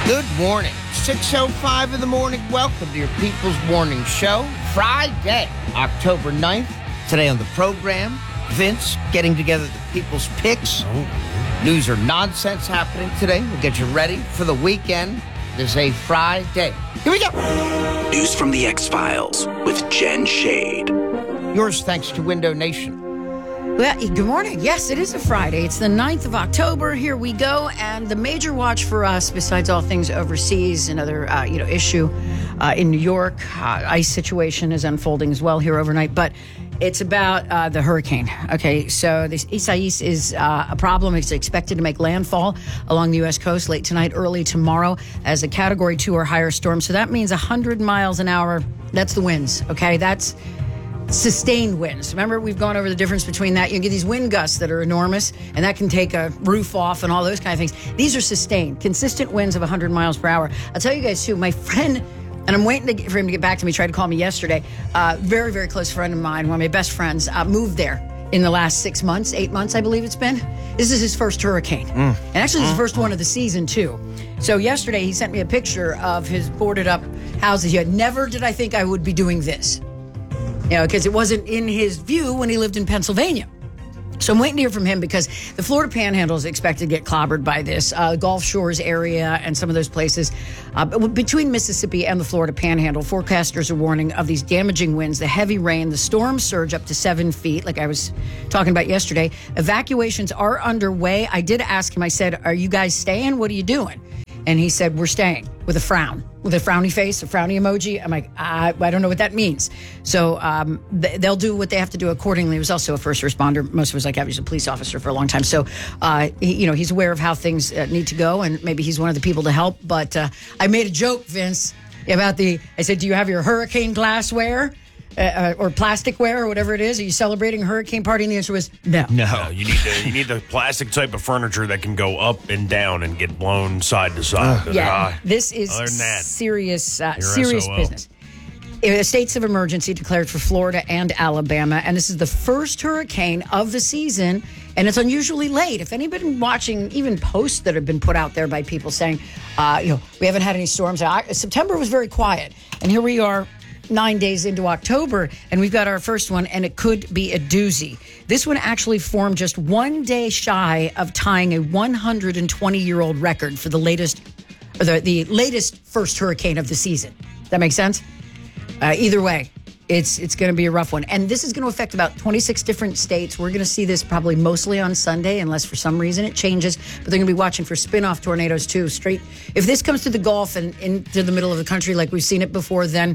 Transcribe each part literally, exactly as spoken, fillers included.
Good morning. six oh five in the morning. Welcome to your People's Morning Show. Friday, October ninth. Today on the program, Vince getting together the People's Picks. Oh. News or nonsense happening today. We'll get you ready for the weekend. It is a Friday. Here we go. News from the X-Files with Jen Shade. Yours thanks to Window Nation. Well, good morning. Yes, it is a Friday. It's the ninth of October. Here we go. And the major watch for us, besides all things overseas, another uh, you know issue uh, in New York, uh, ice situation is unfolding as well here overnight. But it's about uh, the hurricane. Okay, so this Isaias is uh, a problem. It's expected to make landfall along the U S coast late tonight, early tomorrow as a Category two or higher storm. So that means one hundred miles an hour. That's the winds. Okay, that's sustained winds. Remember, we've gone over the difference between that. You get these wind gusts that are enormous, and that can take a roof off and all those kind of things. These are sustained, consistent winds of one hundred miles per hour. I'll tell you guys, too, my friend, and I'm waiting to, for him to get back to me, tried to call me yesterday, uh, very, very close friend of mine, one of my best friends, uh, moved there in the last six months, eight months, I believe it's been. This is his first hurricane. Mm. And actually, it's the first one of the season, too. So yesterday, he sent me a picture of his boarded up houses. Yet never did I think I would be doing this. You know, because it wasn't in his view when he lived in Pennsylvania. So I'm waiting to hear from him because the Florida Panhandle is expected to get clobbered by this. Uh, Gulf Shores area and some of those places. Uh, between Mississippi and the Florida Panhandle, forecasters are warning of these damaging winds, the heavy rain, the storm surge up to seven feet, like I was talking about yesterday. Evacuations are underway. I did ask him, I said, are you guys staying? What are you doing? And he said, we're staying, with a frown, with a frowny face, a frowny emoji. I'm like, I, I don't know what that means. So um, th- they'll do what they have to do accordingly. He was also a first responder. Most of us like he was a police officer for a long time. So, uh, he, you know, he's aware of how things uh, need to go, and maybe he's one of the people to help. But uh, I made a joke, Vince, about the, I said, do you have your hurricane glassware? Uh, or plasticware or whatever it is? Are you celebrating a hurricane party? And the answer was no. No, no you need the you need the plastic type of furniture that can go up and down and get blown side to side. Uh, yeah, uh, this is that, serious, uh, serious S O L. Business. Uh, states of emergency declared for Florida and Alabama, and this is the first hurricane of the season, and it's unusually late. If anybody's been watching even posts that have been put out there by people saying, uh, you know, we haven't had any storms. September was very quiet, and here we are, nine days into October, and we've got our first one, and it could be a doozy. This one actually formed just one day shy of tying a one hundred twenty-year-old record for the latest, or the, the latest first hurricane of the season. Does that make sense? Uh, either way, it's it's going to be a rough one. And this is going to affect about twenty-six different states. We're going to see this probably mostly on Sunday, unless for some reason it changes. But they're going to be watching for spin-off tornadoes, too. Straight. If this comes to the Gulf and into the middle of the country like we've seen it before, then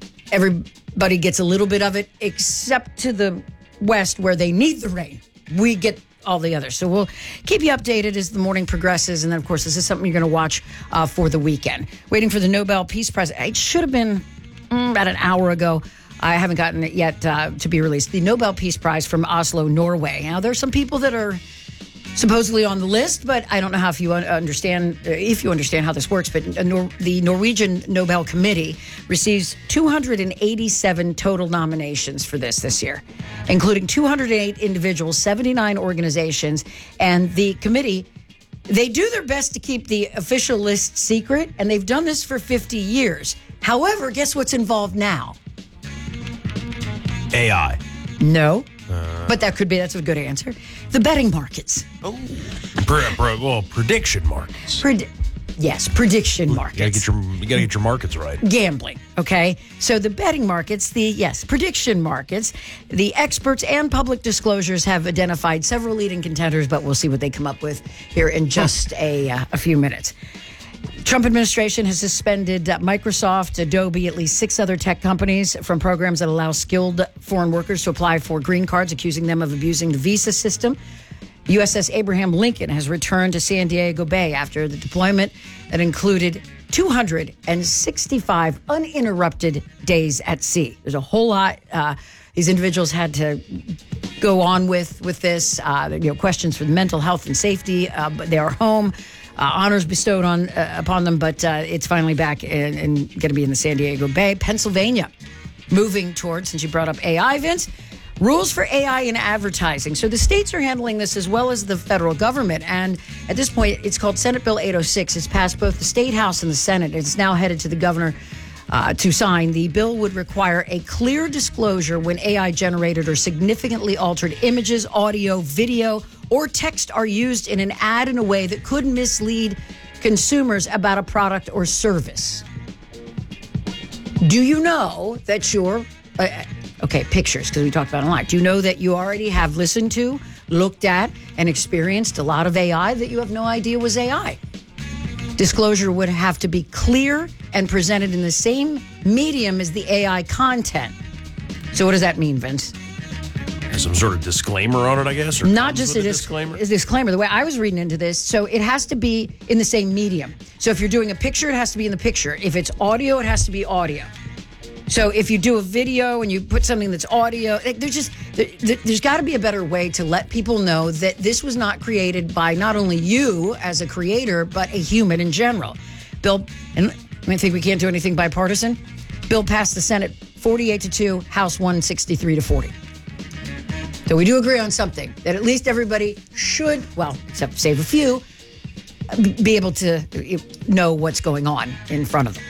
everybody gets a little bit of it, except to the west where they need the rain. We get all the others. So we'll keep you updated as the morning progresses. And then, of course, this is something you're going to watch uh, for the weekend. Waiting for the Nobel Peace Prize. It should have been mm, about an hour ago. I haven't gotten it yet uh, to be released. The Nobel Peace Prize from Oslo, Norway. Now, there's some people that are supposedly on the list, but I don't know how if you understand if you understand how this works. But Nor- the Norwegian Nobel Committee receives two hundred eighty-seven total nominations for this this year, including two hundred eight individuals, seventy-nine organizations, and the committee. They do their best to keep the official list secret, and they've done this for fifty years. However, guess what's involved now? A I. No. Uh, but that could be, that's a good answer. The betting markets. Oh, pre- pre- well, prediction markets. Pred- yes, prediction markets. You gotta get your, you gotta get your markets right. Gambling, okay? So the betting markets, the, yes, prediction markets, the experts and public disclosures have identified several leading contenders, but we'll see what they come up with here in just a, uh, a few minutes. Trump administration has suspended uh, Microsoft, Adobe, at least six other tech companies from programs that allow skilled foreign workers to apply for green cards, accusing them of abusing the visa system. U S S Abraham Lincoln has returned to San Diego Bay after the deployment that included two hundred sixty-five uninterrupted days at sea. There's a whole lot uh, these individuals had to go on with with this. Uh, you know, questions for mental health and safety. Uh, but they are home. Uh, honors bestowed on uh, upon them, but uh, it's finally back and, and going to be in the San Diego Bay. Pennsylvania, moving towards, since you brought up A I, Vince, Rules for A I in advertising. So the states are handling this as well as the federal government. And at this point, it's called Senate Bill eight oh six. It's passed both the State House and the Senate. It's now headed to the governor uh, to sign. The bill would require a clear disclosure when A I generated or significantly altered images, audio, video, or text are used in an ad in a way that could mislead consumers about a product or service. Do you know that your... Uh, Okay, pictures, because we talked about it a lot. Do you know that you already have listened to, looked at, and experienced a lot of A I that you have no idea was A I? Disclosure would have to be clear and presented in the same medium as the A I content. So what does that mean, Vince? Some sort of disclaimer on it, I guess? Or Not just a, a disc- disclaimer? a disclaimer. The way I was reading into this, so it has to be in the same medium. So if you're doing a picture, it has to be in the picture. If it's audio, it has to be audio. So if you do a video and you put something that's audio, there's just there, there's got to be a better way to let people know that this was not created by not only you as a creator, but a human in general. Bill, and I think we can't do anything bipartisan. Bill passed the Senate forty-eight to two, House one sixty-three to forty. So we do agree on something that at least everybody should, well, except save a few, be able to know what's going on in front of them.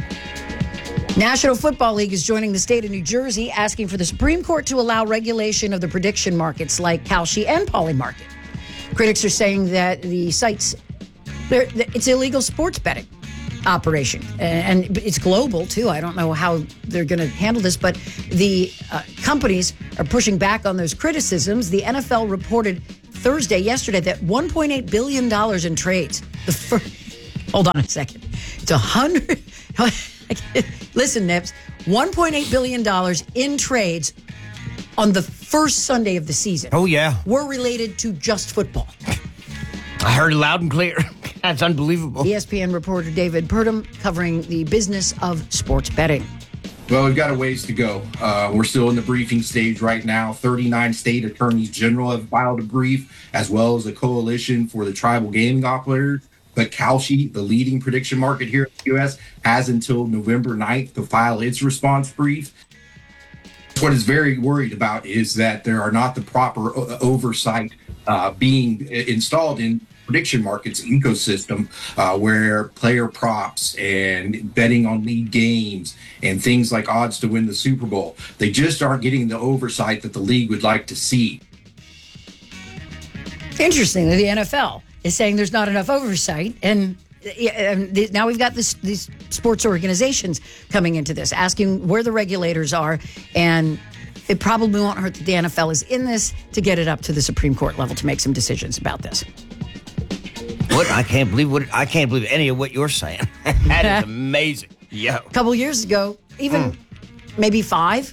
National Football League is joining the state of New Jersey asking for the Supreme Court to allow regulation of the prediction markets like Kalshi and Polymarket. Critics are saying that the sites, it's illegal sports betting operation. And it's global, too. I don't know how they're going to handle this, but the uh, companies are pushing back on those criticisms. The N F L reported Thursday, yesterday, that one point eight billion dollars in trades. The first, hold on a second. It's a hundred... Listen, Nips, one point eight billion dollars in trades on the first Sunday of the season. Oh, yeah. Were related to just football. I heard it loud and clear. That's unbelievable. E S P N reporter David Purdom covering the business of sports betting. Well, we've got a ways to go. Uh, we're still in the briefing stage right now. thirty-nine state attorneys general have filed a brief, as well as a coalition for the tribal gaming operators. But Kalshi, the leading prediction market here in the U S, has until November ninth to file its response brief. What is very worried about is that there are not the proper o- oversight uh, being installed in prediction markets ecosystem uh, where player props and betting on league games and things like odds to win the Super Bowl, they just aren't getting the oversight that the league would like to see. Interesting that the N F L is saying there's not enough oversight, and and now we've got this, these sports organizations coming into this, asking where the regulators are, and it probably won't hurt that the N F L is in this to get it up to the Supreme Court level to make some decisions about this. What? I can't believe what I can't believe any of what you're saying. That is amazing. Yeah. A couple years ago, even mm. maybe five,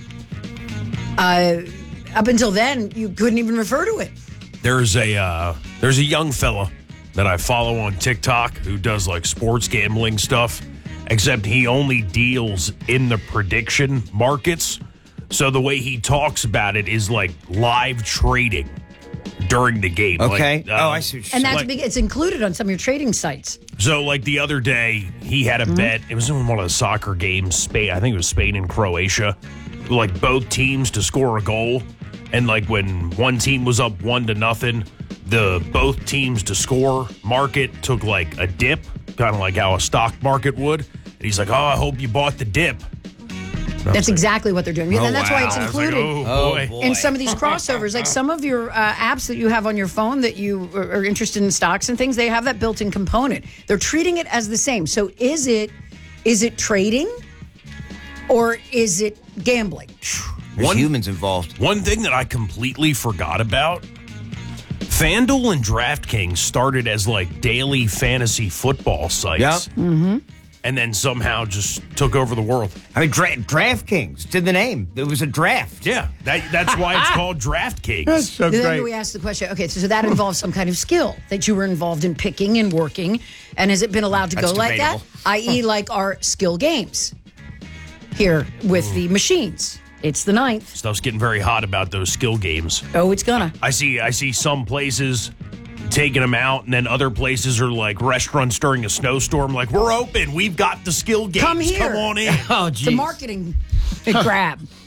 uh, up until then, you couldn't even refer to it. There's a uh, there's a young fella that I follow on TikTok who does like sports gambling stuff, except he only deals in the prediction markets. So the way he talks about it is like live trading during the game. Okay. Like, uh, oh, I see what you're And saying. that's like, big, it's included on some of your trading sites. So like the other day, he had a mm-hmm. bet. It was in one of the soccer games, Spain. I think it was Spain and Croatia. Like both teams to score a goal. And like when one team was up one to nothing, the both teams to score market took like a dip, kind of like how a stock market would. And he's like, "Oh, I hope you bought the dip." That's like, exactly what they're doing. Oh, and that's wow. why it's included like, oh, boy. boy. in some of these crossovers. Like some of your uh, apps that you have on your phone that you are, are interested in stocks and things, they have that built-in component. They're treating it as the same. So is it is it trading or is it gambling? There's One, humans involved. One thing that I completely forgot about, FanDuel and DraftKings started as like daily fantasy football sites. Yeah. Mm-hmm. And then somehow just took over the world. I mean, dra- DraftKings did the name. It was a draft. Yeah, that, that's why it's called DraftKings. That's so Then great. we ask the question, okay, so, so that involves some kind of skill that you were involved in picking and working. And has it been allowed to That's go like that? debatable. that is like our skill games here with the machines. It's the ninth. Stuff's getting very hot about those skill games. Oh, it's gonna. I see I see some places taking them out, and then other places are like restaurants during a snowstorm, like, we're open, we've got the skill games. Come here. Come on in. Oh, The geez. marketing grab.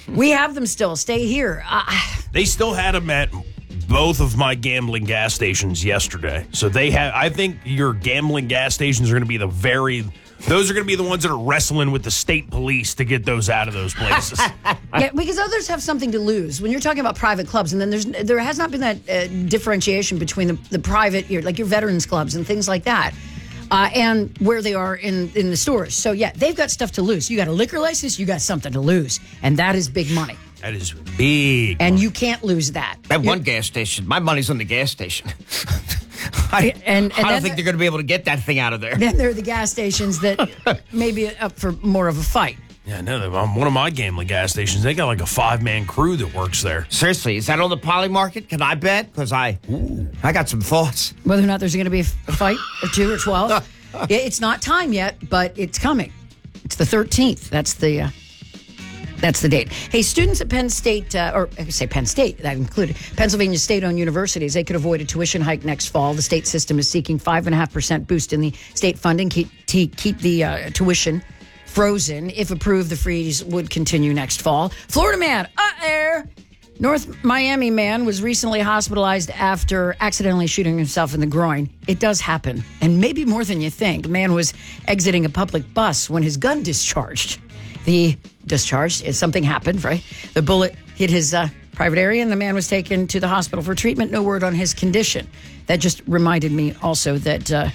We have them still. Stay here. Uh, They still had them at both of my gambling gas stations yesterday. So they have. I think your gambling gas stations are going to be the very. Those are going to be the ones that are wrestling with the state police to get those out of those places. yeah, because others have something to lose. When you're talking about private clubs, and then there's there has not been that uh, differentiation between the, the private, your, like your veterans clubs and things like that, uh, and where they are in, in the stores. So, yeah, they've got stuff to lose. You got a liquor license, you got something to lose, and that is big money. That is big. And you can't lose that. At You're- one gas station, my money's on the gas station. I, And- and I don't then- think they're going to be able to get that thing out of there. Then there are the gas stations that may be up for more of a fight. Yeah, no, on one of my gambling gas stations, they got like a five-man crew that works there. Seriously, is that on the Poly Market? Can I bet? Because I, I got some thoughts. Whether or not there's going to be a fight or two or twelve. Yeah, it's not time yet, but it's coming. It's the thirteenth. That's the uh, that's the date. Hey, students at Penn State, uh, or I could say Penn State, that included Pennsylvania state-owned universities, they could avoid a tuition hike next fall. The state system is seeking five and a half percent boost in the state funding, keep to keep the uh, tuition frozen. If approved, the freeze would continue next fall. Florida man, uh-oh. North Miami man was recently hospitalized after accidentally shooting himself in the groin. It does happen, and maybe more than you think. Man was exiting a public bus when his gun discharged. The discharged, something happened, right? The bullet hit his uh, private area, and the man was taken to the hospital for treatment. No word on his condition. That just reminded me also that uh,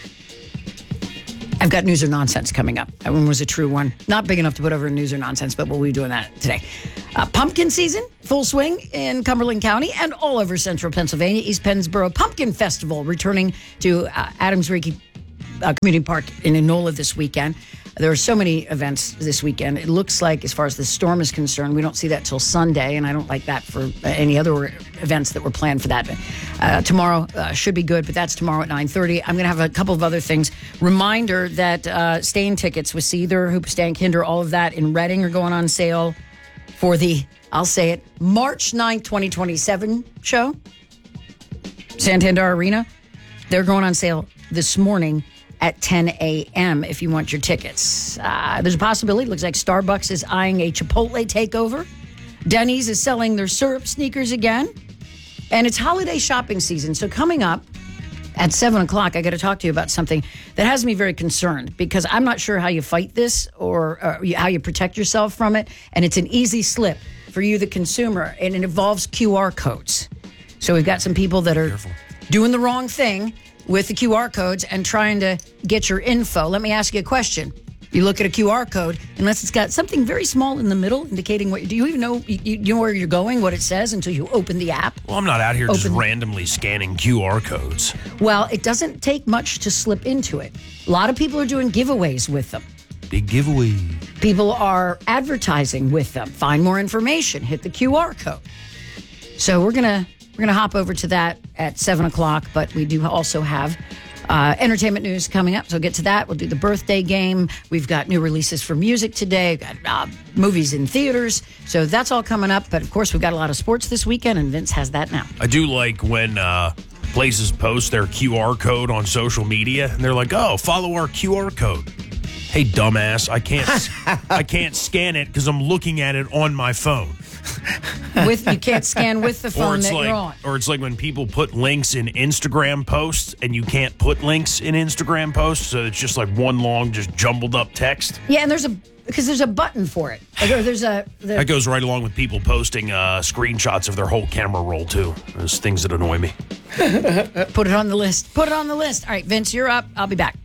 I've got news or nonsense coming up. That one was a true one. Not big enough to put over in news or nonsense, but we'll be doing that today. Uh, pumpkin season, full swing in Cumberland County and all over central Pennsylvania. East Pennsboro Pumpkin Festival returning to uh, Adams Reiki uh, Community Park in Enola this weekend. There are so many events this weekend. It looks like, as far as the storm is concerned, we don't see that till Sunday, and I don't like that for any other events that were planned for that. Uh, tomorrow uh, should be good, but that's tomorrow at nine thirty. I'm going to have a couple of other things. Reminder that uh, staying tickets with Seether, Hoopstank, Hinder, all of that in Reading are going on sale for the, I'll say it, March ninth, twenty twenty-seven show. Santander Arena. They're going on sale this morning at ten a.m. if you want your tickets. Uh, there's a possibility. It looks like Starbucks is eyeing a Chipotle takeover. Denny's is selling their syrup sneakers again. And it's holiday shopping season. So coming up at seven o'clock, I got to talk to you about something that has me very concerned, because I'm not sure how you fight this or uh, how you protect yourself from it. And it's an easy slip for you, the consumer, and it involves Q R codes. So we've got some people that are Careful. doing the wrong thing with the Q R codes and trying to get your info. Let me ask you a question. You look at a Q R code, unless it's got something very small in the middle indicating what, do you even know, you, you know where you're going, what it says until you open the app? Well, I'm not out here just Open- randomly scanning Q R codes. Well, it doesn't take much to slip into it. A lot of people are doing giveaways with them. Big giveaway. People are advertising with them. Find more information, hit the Q R code. So we're gonna we're gonna hop over to that at seven o'clock, but we do also have uh, entertainment news coming up. So get to that. We'll do the birthday game. We've got new releases for music today. We've got uh, movies in theaters. So that's all coming up. But of course, we've got a lot of sports this weekend, and Vince has that now. I do like when uh, places post their Q R code on social media, and they're like, "Oh, follow our Q R code." Hey, dumbass! I can't, I can't scan it because I'm looking at it on my phone. With you can't scan with the Or phone it's that like, you're on. or it's like when people put links in Instagram posts, and you can't put links in Instagram posts, so it's just like one long, just jumbled up text. Yeah, and there's a because there's a button for it. Like, or there's a the, That goes right along with people posting uh, screenshots of their whole camera roll too. Those things that annoy me. put it on the list. Put it on the list. All right, Vince, you're up. I'll be back.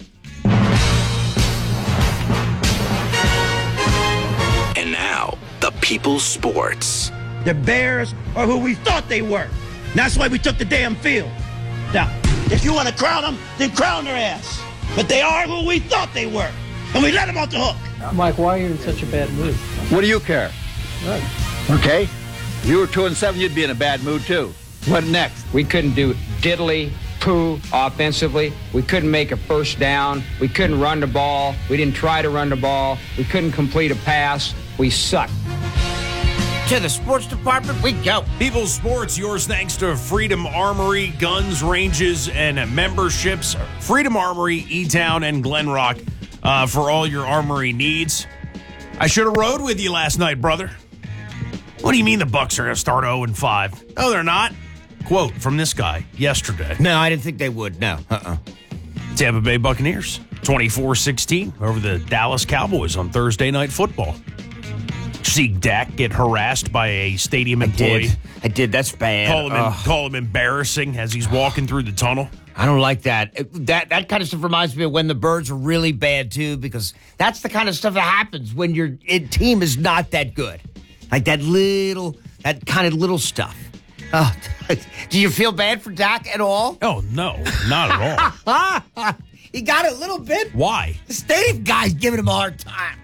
And now, the People's Sports. The Bears are who we thought they were. And that's why we took the damn field. Now, if you want to crown them, then crown their ass. But they are who we thought they were. And we let them off the hook. Mike, why are you in such a bad mood? What do you care? Good. Okay. If you were two and seven, you'd be in a bad mood too. What next? We couldn't do diddly poo offensively. We couldn't make a first down. We couldn't run the ball. We didn't try to run the ball. We couldn't complete a pass. We sucked. To the sports department we go. People's Sports, yours thanks to Freedom Armory, guns, ranges, and memberships. Freedom Armory, E-Town, and Glen Rock uh, for all your armory needs. I should have rode with you last night, brother. What do you mean the Bucs are going to start oh and five? No, they're not. Quote from this guy yesterday. No, I didn't think they would. No. Uh-uh. Tampa Bay Buccaneers, twenty-four sixteen over the Dallas Cowboys on Thursday Night Football. See Dak get harassed by a stadium employee. I did. I did. That's bad. Call him, in, call him embarrassing as he's walking through the tunnel. I don't like that. It- That that kind of stuff reminds me of when the Birds were really bad, too, because that's the kind of stuff that happens when your it, team is not that good. Like that little, that kind of little stuff. Oh, do you feel bad for Dak at all? Oh, no, not at all. He got it a little bit. Why? The stadium guy's giving him a hard time.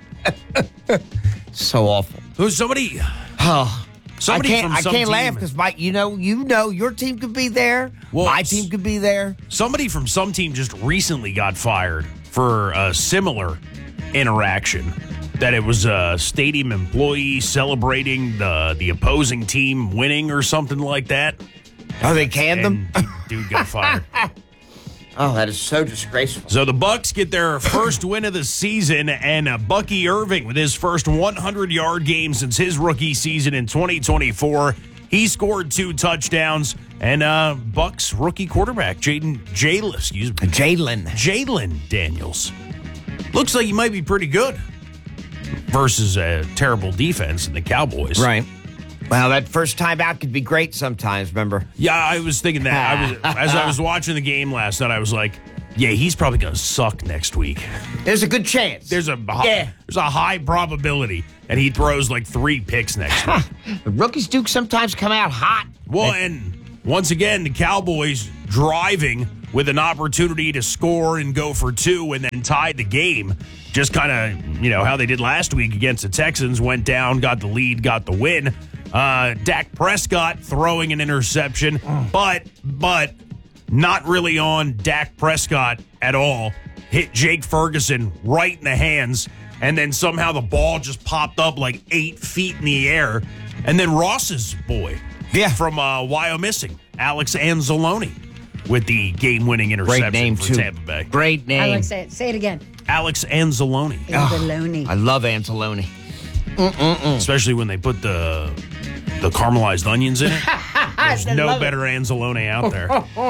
So awful. Who's somebody? Oh, Somebody I can't, from I some can't team- laugh because my, you know, you know, your team could be there. Well, my s- team could be there. Somebody from some team just recently got fired for a similar interaction. That it was a stadium employee celebrating the the opposing team winning or something like that. Oh, they canned them. And dude got fired. Oh, that is so disgraceful. So the Bucs get their first win of the season, and uh, Bucky Irving with his first hundred-yard game since his rookie season in twenty twenty-four. He scored two touchdowns, and uh, Bucs rookie quarterback Jaden Jalen, excuse me, Jalen. Jalen Daniels looks like he might be pretty good versus a terrible defense in the Cowboys. Right. Well, that first time out could be great sometimes, remember? Yeah, I was thinking that. I was as I was watching the game last night. I was like, yeah, he's probably going to suck next week. There's a good chance. There's a high, Yeah. there's a high probability, and he throws like three picks next week. The rookies do sometimes come out hot. Well, and once again, the Cowboys driving with an opportunity to score and go for two, and then tied the game. Just kind of, you know, how they did last week against the Texans. Went down, got the lead, got the win. Uh, Dak Prescott throwing an interception, but but not really on Dak Prescott at all. Hit Jake Ferguson right in the hands, and then somehow the ball just popped up like eight feet in the air. And then Ross's boy, Yeah. from uh, Wyomissing, Alex Anzalone, with the game-winning interception Great name, for too. Tampa Bay. Great name. Alex, say it. Say it again. Alex Anzalone, Anzalone. I love Anzalone. especially when they put the the caramelized onions in it. There's no love it. better Anzalone out there.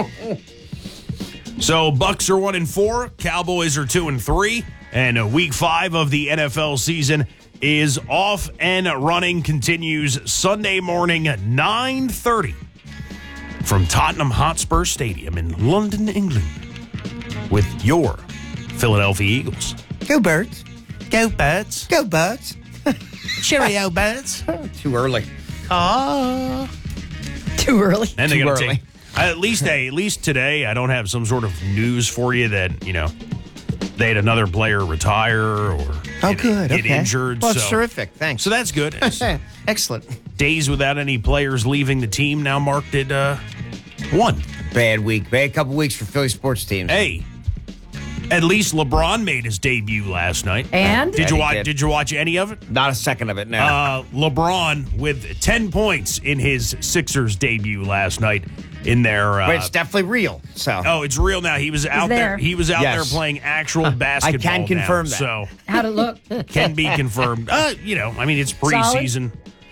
So Bucks are one and four, Cowboys are two and three, and uh, week five of the N F L season is off and running. Continues Sunday morning at nine thirty from Tottenham Hotspur Stadium in London, England, with your Philadelphia Eagles. Go Birds. Go Birds! Go Birds. Cheerio, Birds! Too early. Ah. Too early. And they're Too going to early. take. At least, hey, at least today, I don't have some sort of news for you that you know they had another player retire or Oh, get, good. get okay. injured. Well, it's so, terrific. Thanks. so that's good. Excellent. Days without any players leaving the team now marked at uh, one. Bad week. Bad couple weeks for Philly sports teams. Hey, at least LeBron made his debut last night. And? did Yeah, you he watch? did. Did you watch any of it? Not a second of it now. Uh, LeBron with ten points in his Sixers debut last night in their. Uh, but it's definitely real. So Oh, it's real now. He was out there. there. He was out Yes. there playing actual basketball. can confirm now, that. So How'd it look? can be confirmed. Uh, you know, I mean, it's preseason.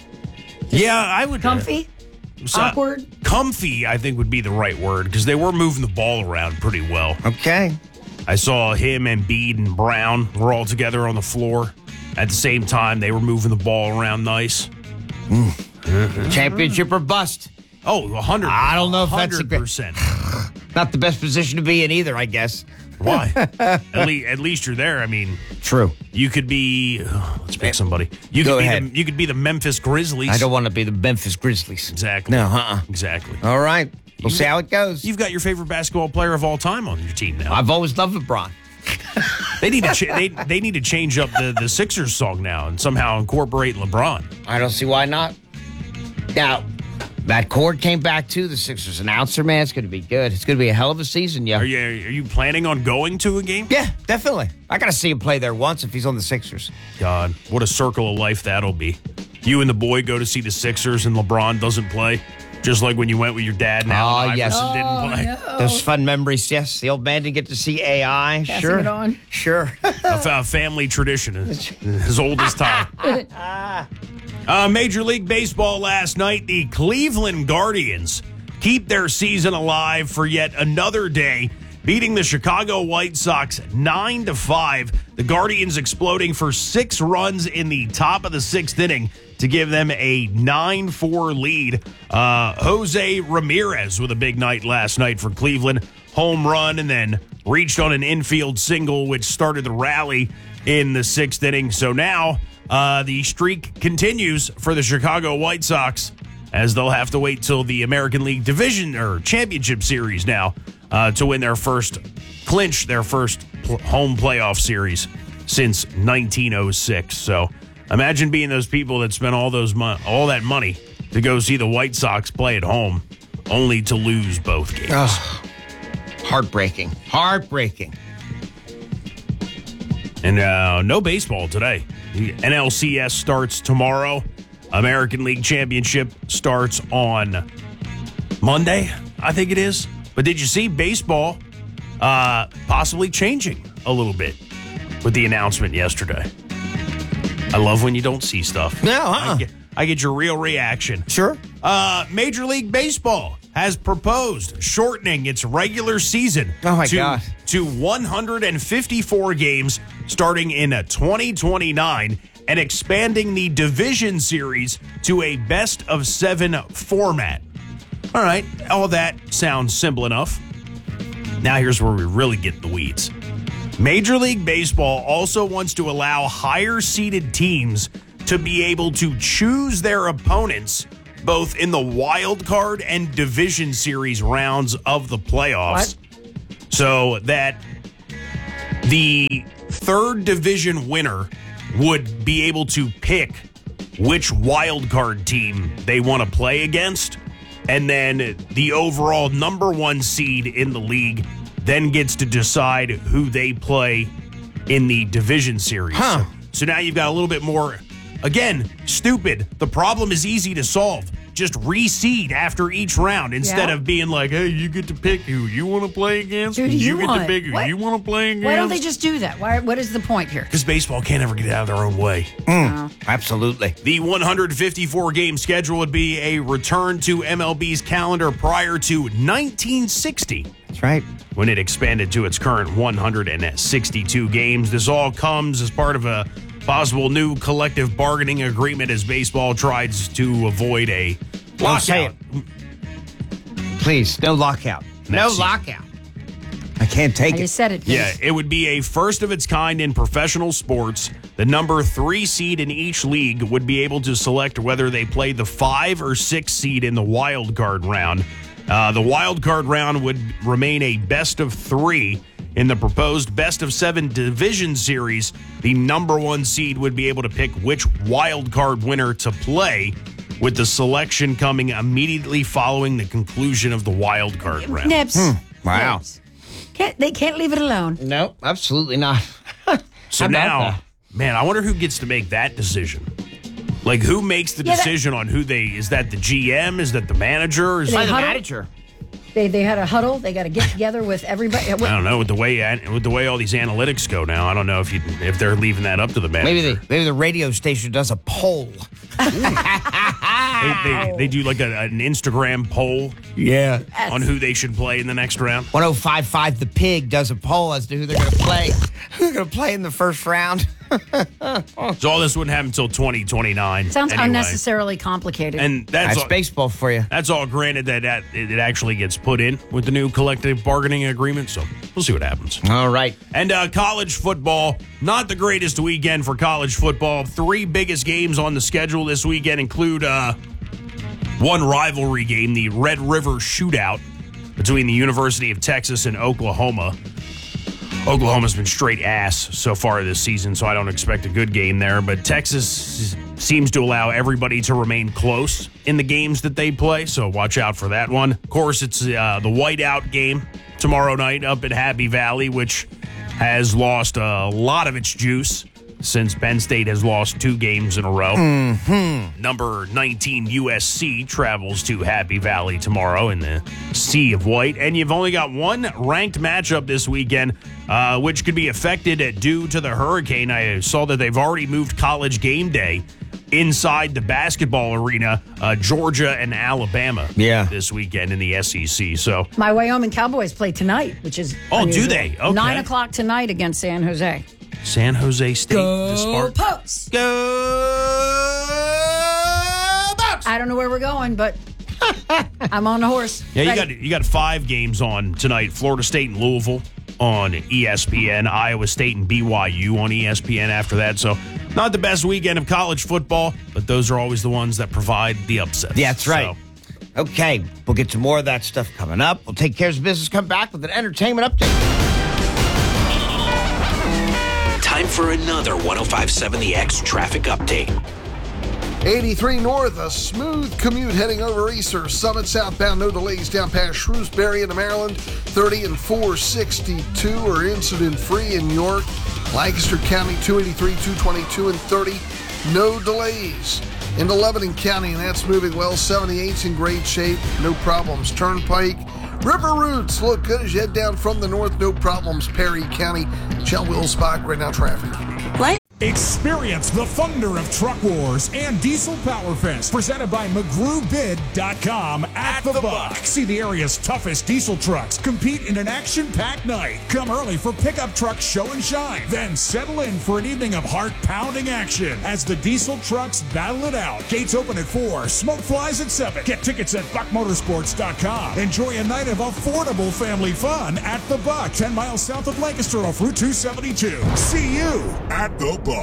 Yeah, I would. Comfy? So- Awkward? Comfy, I think would be the right word because they were moving the ball around pretty well. okay. I saw him and Embiid and Brown were all together on the floor at the same time. They were moving the ball around nice. Championship or bust. Oh, one hundred. I don't know if that's a one hundred percent. Not the best position to be in either, I guess. Why? at, least, at least you're there. I mean, True. you could be. uh, let's pick somebody. You Go could be. ahead. The, you could be the Memphis Grizzlies. I don't want to be the Memphis Grizzlies. Exactly. No, uh-uh. Exactly. All right. We'll see how it goes. You've got your favorite basketball player of all time on your team now. I've always loved LeBron. They need to. Cha- they they need to change up the the Sixers song now and somehow incorporate LeBron. I don't see why not. Now, that cord came back too. The Sixers announcer, man, it's going to be good. It's going to be a hell of a season, yeah. Are you are you planning on going to a game? Yeah, definitely. I got to see him play there once if he's on the Sixers. God, what a circle of life that'll be. You and the boy go to see the Sixers and LeBron doesn't play, just like when you went with your dad. And Allen Oh, yes. Iverson didn't play. Those fun memories, yes. The old man didn't get to see A I. Passing sure. it on. Sure. A, fa- family tradition as, as old as time. Uh, Major League Baseball last night, the Cleveland Guardians keep their season alive for yet another day, beating the Chicago White Sox nine to five. The Guardians exploding for six runs in the top of the sixth inning to give them a nine four lead. Uh, Jose Ramirez with a big night last night for Cleveland. Home run and then reached on an infield single, which started the rally in the sixth inning. So now uh, the streak continues for the Chicago White Sox, as they'll have to wait till the American League Division or Championship Series now uh, to win their first, clinch their first pl- home playoff series since nineteen oh six. So imagine being those people that spent all those mo- all that money to go see the White Sox play at home, only to lose both games. Ugh. Heartbreaking. Heartbreaking. And uh, no baseball today. The N L C S starts tomorrow. American League Championship starts on Monday, I think it is. But did you see baseball uh, possibly changing a little bit with the announcement yesterday? I love when you don't see stuff. No, uh-uh. I get, I get your real reaction. Sure. Uh, Major League Baseball has proposed shortening its regular season Oh, my to, God. to one hundred fifty-four games starting in twenty twenty-nine and expanding the division series to a best of seven format. All right, all that sounds simple enough. Now here's where we really get the weeds. Major League Baseball also wants to allow higher-seeded teams to be able to choose their opponents both in the wild card and division series rounds of the playoffs. What? So that the third division winner would be able to pick which wild card team they want to play against, and then the overall number one seed in the league then gets to decide who they play in the division series. Huh. So now you've got a little bit more. Again, stupid. The problem is easy to solve. Just reseed after each round instead Yeah. of being like, hey, you get to pick who you want to play against. Who do you get want? to pick who What? you want to play against. Why don't they just do that? Why, what is the point here? Because baseball can't ever get out of their own way. Absolutely. The one hundred fifty-four game schedule would be a return to M L B's calendar prior to nineteen sixty. That's right. When it expanded to its current one hundred sixty-two games. This all comes as part of a possible new collective bargaining agreement as baseball tries to avoid a Don't say lockout. it. Please, no lockout. No That's it. lockout. I can't take I it. just said it. Yeah, it would be a first of its kind in professional sports. The number three seed in each league would be able to select whether they play the five or six seed in the wild card round. Uh, the wild card round would remain a best of three. In the proposed best of seven division series, the number one seed would be able to pick which wild card winner to play, with the selection coming immediately following the conclusion of the wild card round. Nips. Wow. Nips. Can't, they can't leave it alone. No, absolutely not. So How about now, that? man, I wonder who gets to make that decision. Like, who makes the Yeah, that- decision on who they? Is that the G M? Is that the manager? Is They By that, the huddle? manager. They they had a huddle. They got to get together with everybody. I don't know with the way with the way all these analytics go now. I don't know if you if they're leaving that up to the manager. Maybe the maybe the radio station does a poll. they, they, they do like a, an Instagram poll Yeah. on who they should play in the next round. one oh five point five The Pig does a poll as to who they're going to play. Who they're going to play in the first round. So all this wouldn't happen until twenty twenty-nine. Sounds anyway. unnecessarily complicated. And that's, That's all, baseball for you. that's all granted that, that it it actually gets put in with the new collective bargaining agreement. So we'll see what happens. All right. And uh, college football, not the greatest weekend for college football. Three biggest games on the schedule this weekend include uh, one rivalry game, the Red River Shootout between the University of Texas and Oklahoma. Oklahoma's been straight ass so far this season, so I don't expect a good game there. But Texas seems to allow everybody to remain close in the games that they play, so watch out for that one. Of course, it's uh, the whiteout game tomorrow night up at Happy Valley, which has lost a lot of its juice since Penn State has lost two games in a row. Mm-hmm. Number nineteen U S C travels to Happy Valley tomorrow in the Sea of White. And you've only got one ranked matchup this weekend, uh, which could be affected due to the hurricane. I saw that they've already moved College Game Day inside the basketball arena, uh, Georgia and Alabama Yeah. this weekend in the S E C. So, My Wyoming Cowboys play tonight, which is Oh, do unusual. they? Okay. Nine o'clock tonight against San Jose. San Jose State. the Spartans. Posts. Go Bucks! I don't know where we're going, but I'm on the horse. Yeah, you Ready. got you got five games on tonight. Florida State and Louisville on E S P N, Iowa State and B Y U on E S P N after that. So not the best weekend of college football, but those are always the ones that provide the upsets. Yeah, that's right. So, Okay, we'll get to more of that stuff coming up. We'll take care of business, come back with an entertainment update. Time for another one oh five point seven The X traffic update. eighty-three north, a smooth commute heading over Easter. Summit southbound, no delays down past Shrewsbury into Maryland. thirty and four sixty-two are incident-free in York. Lancaster County, two eighty-three, two twenty-two, and thirty, no delays. Into Lebanon County, and that's moving well. seventy-eight's in great shape, no problems. Turnpike, river routes look good as you head down from the north, no problems. Perry County, Shell Wheel Spot, right now traffic. Experience the thunder of Truck Wars and Diesel Power Fest, presented by McGrew Bid dot com at the Buck. See the area's toughest diesel trucks compete in an action-packed night. Come early for pickup truck show and shine. Then settle in for an evening of heart-pounding action as the diesel trucks battle it out. Gates open at four, smoke flies at seven. Get tickets at buck motorsports dot com. Enjoy a night of affordable family fun at the Buck, ten miles south of Lancaster off Route two seventy-two. See you at the Buck.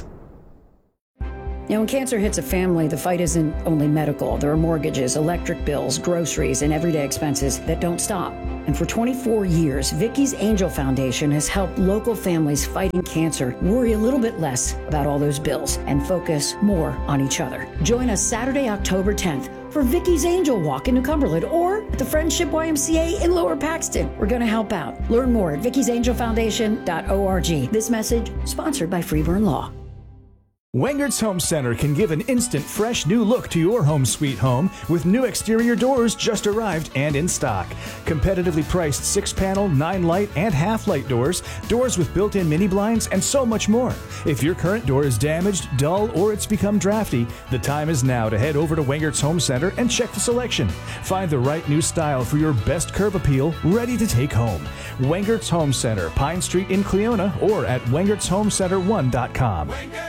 Now, when cancer hits a family, the fight isn't only medical. There are mortgages, electric bills, groceries, and everyday expenses that don't stop. And for twenty-four years, Vicky's Angel Foundation has helped local families fighting cancer worry a little bit less about all those bills and focus more on each other. Join us Saturday, October tenth for Vicky's Angel Walk in New Cumberland or at the Friendship Y M C A in Lower Paxton. We're going to help out. Learn more at vickys angel foundation dot org. This message sponsored by Freeburn Law. Wengert's Home Center can give an instant, fresh new look to your home sweet home with new exterior doors just arrived and in stock. Competitively priced six-panel, nine-light, and half-light doors, doors with built-in mini blinds, and so much more. If your current door is damaged, dull, or it's become drafty, the time is now to head over to Wengert's Home Center and check the selection. Find the right new style for your best curb appeal, ready to take home. Wengert's Home Center, Pine Street in Cleona, or at wengerts home center one dot com.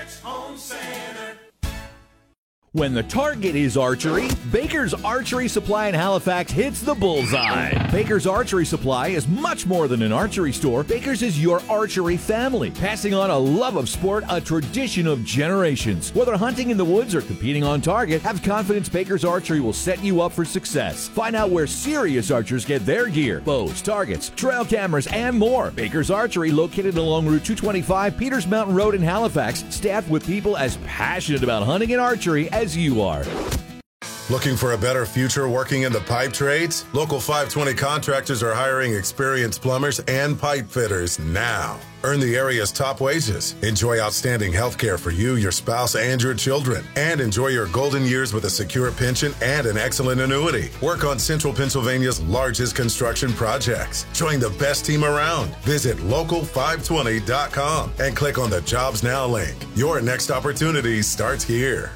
When the target is archery, Baker's Archery Supply in Halifax hits the bullseye. Baker's Archery Supply is much more than an archery store. Baker's is your archery family, passing on a love of sport, a tradition of generations. Whether hunting in the woods or competing on target, have confidence Baker's Archery will set you up for success. Find out where serious archers get their gear, bows, targets, trail cameras, and more. Baker's Archery, located along Route two twenty-five, Peters Mountain Road in Halifax, staffed with people as passionate about hunting and archery as you are. Looking for a better future working in the pipe trades? Local five twenty Contractors are hiring experienced plumbers and pipe fitters now. Earn the area's top wages. Enjoy outstanding health care for you, your spouse, and your children. And enjoy your golden years with a secure pension and an excellent annuity. Work on Central Pennsylvania's largest construction projects. Join the best team around. Visit local five twenty dot com and click on the Jobs Now link. Your next opportunity starts here.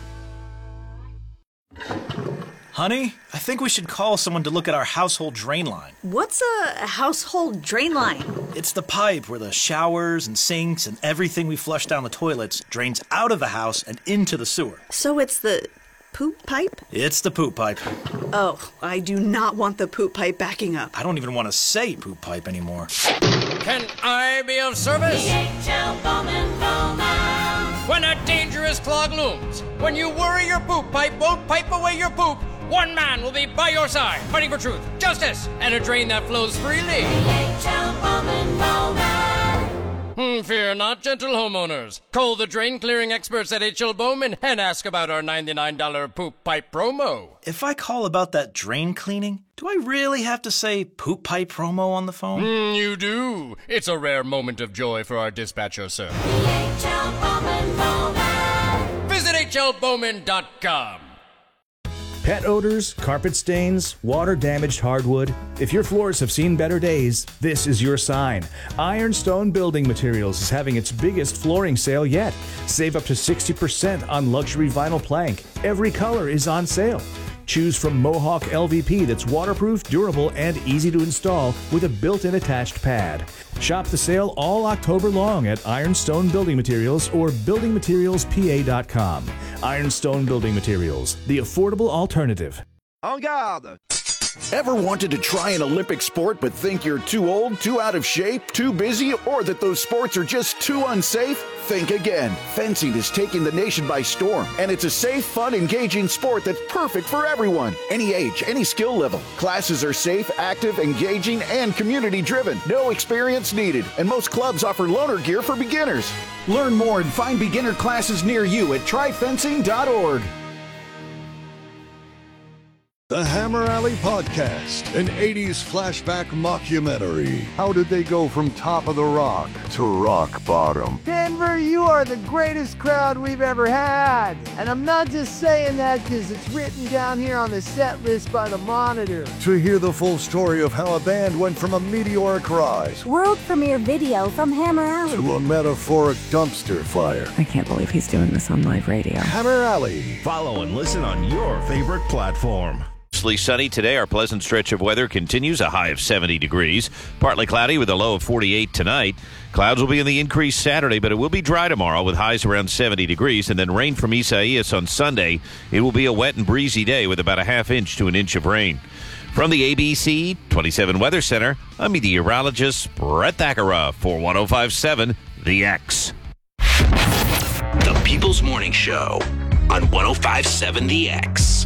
Honey, I think we should call someone to look at our household drain line. What's a household drain line? It's the pipe where the showers and sinks and everything we flush down the toilets drains out of the house and into the sewer. So it's the poop pipe? It's the poop pipe. Oh, I do not want the poop pipe backing up. I don't even want to say poop pipe anymore. Can I be of service? D H L Bowman Bowman. When a dangerous clog looms, when you worry your poop pipe won't pipe away your poop, one man will be by your side, fighting for truth, justice, and a drain that flows freely. D H L Bowman Bowman. Hmm, fear not, gentle homeowners. Call the drain clearing experts at H L Bowman and ask about our ninety-nine dollars poop pipe promo. If I call about that drain cleaning, do I really have to say poop pipe promo on the phone? Mm, you do. It's a rare moment of joy for our dispatcher, sir. D H L Bowman Bowman. Visit H L Bowman dot com. Pet odors, carpet stains, water-damaged hardwood. If your floors have seen better days, this is your sign. Ironstone Building Materials is having its biggest flooring sale yet. Save up to sixty percent on luxury vinyl plank. Every color is on sale. Choose from Mohawk L V P that's waterproof, durable, and easy to install with a built-in attached pad. Shop the sale all October long at Ironstone Building Materials or building materials p a dot com. Ironstone Building Materials, the affordable alternative. En garde! Ever wanted to try an Olympic sport but think you're too old, too out of shape, too busy, or that those sports are just too unsafe? Think again. Fencing is taking the nation by storm, and it's a safe, fun, engaging sport that's perfect for everyone. Any age, any skill level. Classes are safe, active, engaging, and community-driven. No experience needed, and most clubs offer loaner gear for beginners. Learn more and find beginner classes near you at try fencing dot org. The Hammer Alley Podcast, an eighties flashback mockumentary. How did they go from top of the rock to rock bottom? Denver, you are the greatest crowd we've ever had. And I'm not just saying that because it's written down here on the set list by the Monitor. To hear the full story of how a band went from a meteoric rise world premiere video from Hammer Alley to a metaphoric dumpster fire. I can't believe he's doing this on live radio. Hammer Alley. Follow and listen on your favorite platform. Mostly sunny today. Our pleasant stretch of weather continues, a high of seventy degrees. Partly cloudy with a low of forty-eight tonight. Clouds will be in the increase Saturday, but it will be dry tomorrow with highs around seventy degrees. And then rain from Isaias on Sunday. It will be a wet and breezy day with about a half inch to an inch of rain. From the A B C twenty-seven Weather Center, I'm meteorologist Brett Thakara for one oh five point seven The X. The People's Morning Show on one oh five point seven The X.